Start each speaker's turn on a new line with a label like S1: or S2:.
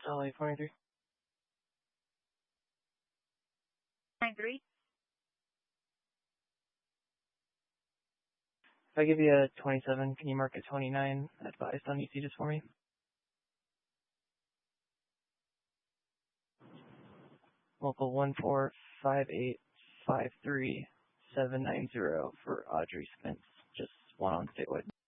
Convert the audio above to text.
S1: Solid 23.
S2: 9-3.
S1: If I give you a 27, can you mark a 29 advised on EC just for me? Local 145853790 for Audrey Spence, just one on statewide.